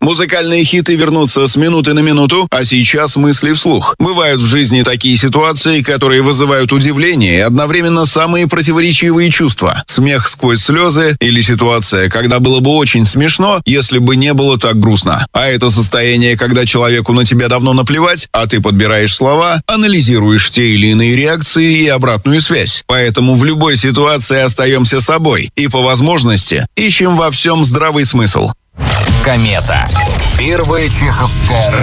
Музыкальные хиты вернутся с минуты на минуту, а сейчас мысли вслух. Бывают в жизни такие ситуации, которые вызывают удивление и одновременно самые противоречивые чувства. Смех сквозь слезы или ситуация, когда было бы очень смешно, если бы не было так грустно. А это состояние, когда человеку на тебя давно наплевать, а ты подбираешь слова, анализируешь те или иные реакции и обратную связь. Поэтому в любой ситуации остаемся собой и, по возможности, ищем во всем здравый смысл. Комета. Первая чеховская